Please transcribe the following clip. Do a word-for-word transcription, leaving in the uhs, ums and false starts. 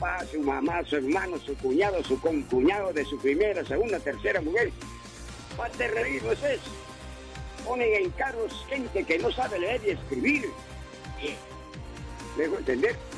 papá, su mamá, su hermano, su cuñado, su concuñado de su primera, segunda, tercera mujer. ¿Cuál terrorismo es eso? Ponen en cargos gente que no sabe leer y escribir. ¿Me dejo entender?